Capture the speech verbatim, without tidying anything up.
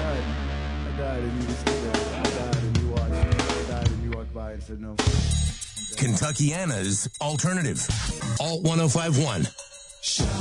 died. I died and you were still there. I died and you watched. I died and you walked by and said no. Kentuckiana's Alternative. Alt ten fifty-one.